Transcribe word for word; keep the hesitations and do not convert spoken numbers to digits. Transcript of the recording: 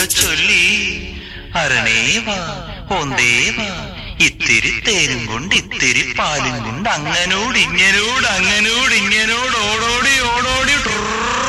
ചൊല്ലി അരണേവാ ഓന്തേവാ ഇത്തിരി തേനും കൊണ്ട് ഇത്തിരി പാലും കൊണ്ട് അങ്ങനോട് ഇങ്ങനോട് അങ്ങനോട് ഇങ്ങനോട് ഓടോ